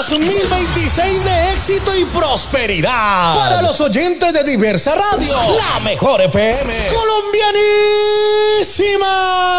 2026 de éxito y prosperidad para los oyentes de Diversa Radio, la mejor FM colombianísima.